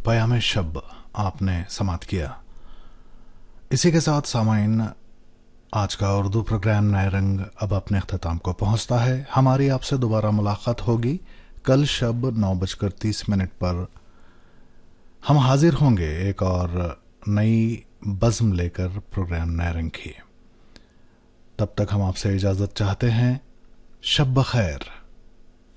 पयामे शब आपने समाप्त किया। इसी के साथ सामाइन आज का उर्दू प्रोग्राम नए रंग अब अपने अख्ताम को पहुंचता है। हमारी आपसे दोबारा मुलाकात होगी कल शब 9:30 पर। हम हाजिर होंगे एक और नई बज़्म लेकर प्रोग्राम नए रंग की। तब तक हम आपसे इजाज़त चाहते हैं। शब बखैर।